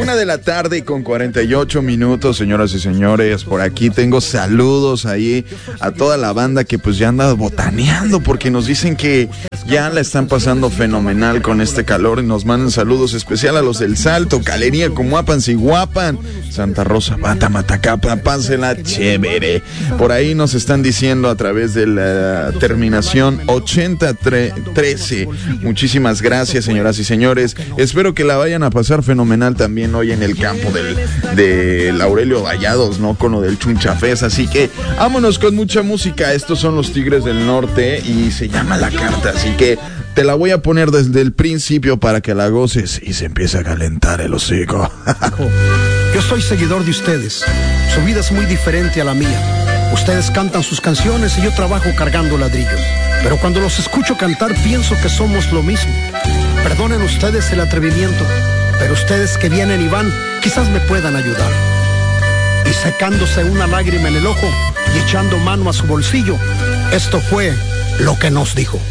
1:48 señoras y señores. Por aquí tengo saludos ahí a toda la banda que pues ya anda botaneando, porque nos dicen que ya la están pasando fenomenal con este calor y nos mandan saludos especial a los del Salto, Calería, Comuapan, Siguapan, Santa Rosa, Bata, Matacapa, pásela chévere. Por ahí nos están diciendo a través de la terminación 8013. Muchísimas gracias, señoras y señores. Espero que la vayan a pasar fenomenal también hoy en el campo del Aurelio Vallados, ¿no? Con lo del Chunchafés. Así que vámonos con mucha música. Estos son los Tigres del Norte y se llama La Carta. Así que te la voy a poner desde el principio para que la goces y se empiece a calentar el hocico. Yo soy seguidor de ustedes. Su vida es muy diferente a la mía. Ustedes cantan sus canciones y yo trabajo cargando ladrillos. Pero cuando los escucho cantar pienso que somos lo mismo. Perdonen ustedes el atrevimiento, pero ustedes que vienen y van quizás me puedan ayudar. Y secándose una lágrima en el ojo y echando mano a su bolsillo, esto fue lo que nos dijo.